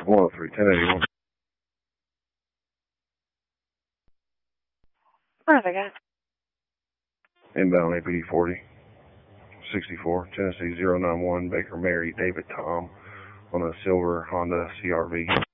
103, 1081. What have I got? Inbound APD 40, 64, Tennessee 091, Baker Mary, David Tom, on a silver Honda CRV.